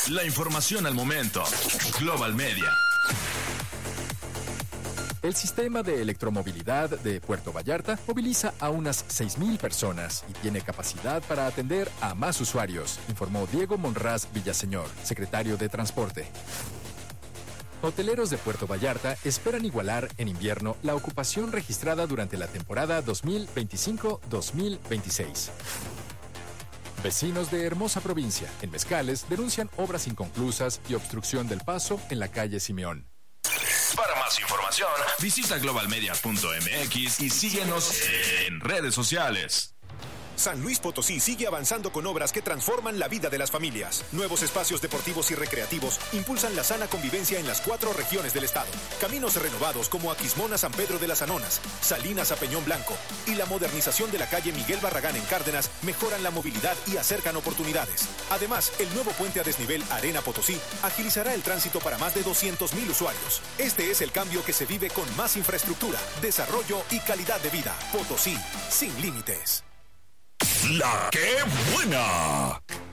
La información al momento. Global Media. El sistema de electromovilidad de Puerto Vallarta moviliza a unas 6,000 personas y tiene capacidad para atender a más usuarios, informó Diego Monraz Villaseñor, secretario de Transporte. Hoteleros de Puerto Vallarta esperan igualar en invierno la ocupación registrada durante la temporada 2025-2026. Vecinos de Hermosa Provincia, en Mezcales, denuncian obras inconclusas y obstrucción del paso en la calle Simeón. Para más información, visita globalmedia.mx y síguenos en redes sociales. San Luis Potosí sigue avanzando con obras que transforman la vida de las familias. Nuevos espacios deportivos y recreativos impulsan la sana convivencia en las 4 regiones del estado. Caminos renovados como Aquismón a San Pedro de las Anonas, Salinas a Peñón Blanco y la modernización de la calle Miguel Barragán en Cárdenas mejoran la movilidad y acercan oportunidades. Además, el nuevo puente a desnivel Arena Potosí agilizará el tránsito para más de 200,000 usuarios. Este es el cambio que se vive con más infraestructura, desarrollo y calidad de vida. Potosí, sin límites. ¡La que buena!